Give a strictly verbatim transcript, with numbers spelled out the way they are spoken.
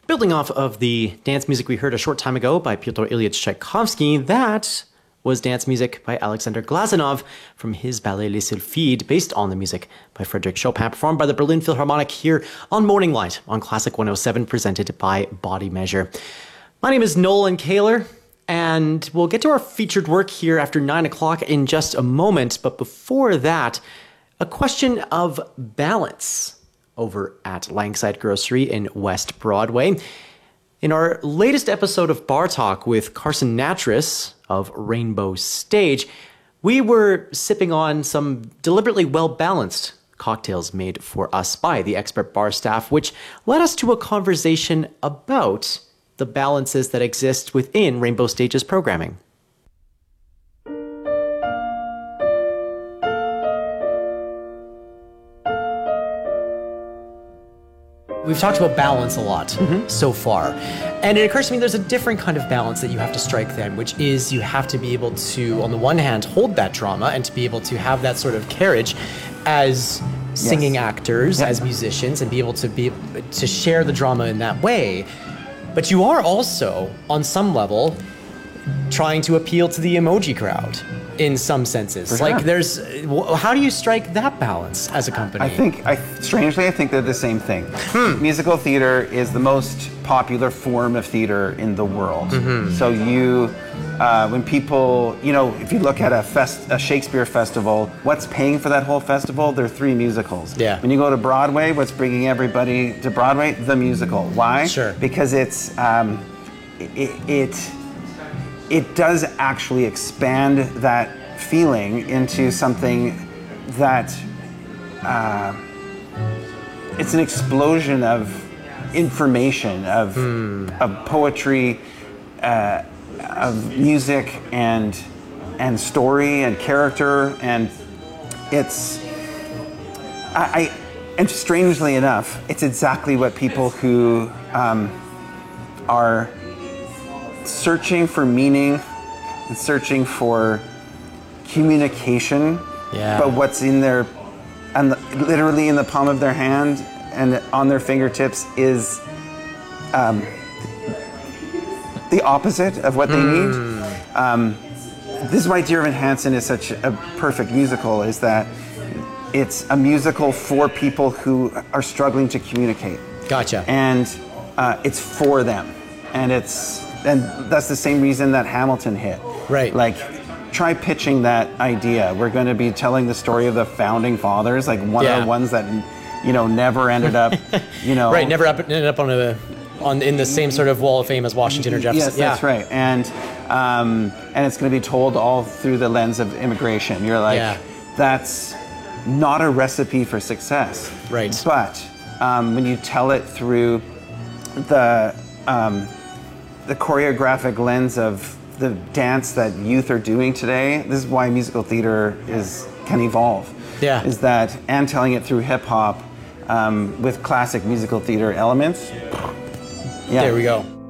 Building off of the dance music we heard a short time ago by Pyotr Ilyich Tchaikovsky, that was dance music by Alexander Glazunov from his ballet Les Sylphides, based on the music by Frédéric Chopin, performed by the Berlin Philharmonic here on Morning Light on Classic one oh seven, presented by Body Measure. My name is Nolan Kaler, and we'll get to our featured work here after nine o'clock in just a moment. But before that, a question of balance over at Langside Grocery in West Broadway. In our latest episode of Bar Talk with Carson Nattrass of Rainbow Stage, we were sipping on some deliberately well-balanced cocktails made for us by the expert bar staff, which led us to a conversation about the balances that exist within Rainbow Stage's programming. We've talked about balance a lot mm-hmm. so far, and it occurs to me there's a different kind of balance that you have to strike then, which is you have to be able to, on the one hand, hold that drama and to be able to have that sort of carriage as singing yes. actors, yeah. as musicians, and be able to be to share the drama in that way. But you are also, on some level, trying to appeal to the emoji crowd in some senses. For sure. Like there's, how do you strike that balance as a company? I think, I, strangely, I think they're the same thing. Hmm. Musical theater is the most popular form of theater in the world. Mm-hmm. So you, uh, when people, you know, if you look at a fest, a Shakespeare festival, what's paying for that whole festival? There are three musicals. Yeah. When you go to Broadway, what's bringing everybody to Broadway? The musical. Why? Sure. Because it's, um, it, it it does actually expand that feeling into something that uh, it's an explosion of information, of, mm. of poetry, uh, of music, and and story and character, and it's I, I and strangely enough, it's exactly what people who um, are searching for meaning and searching for communication, yeah. but what's in their, and literally in the palm of their hand and on their fingertips is um, the opposite of what they mm. need. Um, this is why Dear Evan Hansen is such a perfect musical, is that it's a musical for people who are struggling to communicate. Gotcha. And uh, it's for them. And it's, and that's the same reason that Hamilton hit. Right. Like, try pitching that idea. We're going to be telling the story of the founding fathers, like one yeah. of the ones that, you know, never ended up, you know. Right, never up, ended up on a, on in the same sort of wall of fame as Washington or Jefferson. Yes, that's yeah. right. And um, and it's going to be told all through the lens of immigration. You're like, yeah. that's not a recipe for success. Right. But um, when you tell it through the um, the choreographic lens of the dance that youth are doing today, this is why musical theater is can evolve. Yeah. Is that, and telling it through hip hop um, with classic musical theater elements. Yeah. There we go.